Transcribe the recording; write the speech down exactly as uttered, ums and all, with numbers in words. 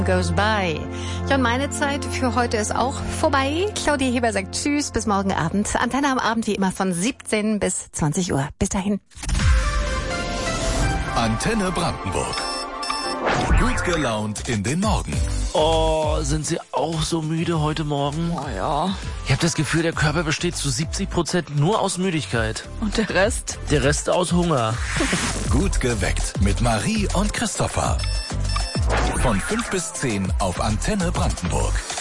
Goes by. Ja, und meine Zeit für heute ist auch vorbei. Claudia Heber sagt Tschüss, bis morgen Abend. Antenne am Abend wie immer von siebzehn bis zwanzig Uhr. Bis dahin. Antenne Brandenburg. Gut gelaunt in den Morgen. Oh, sind Sie auch so müde heute Morgen? Oh ja. Ich habe das Gefühl, der Körper besteht zu siebzig Prozent nur aus Müdigkeit. Und der Rest? Der Rest aus Hunger. Gut geweckt mit Marie und Christopher. Von fünf bis zehn auf Antenne Brandenburg.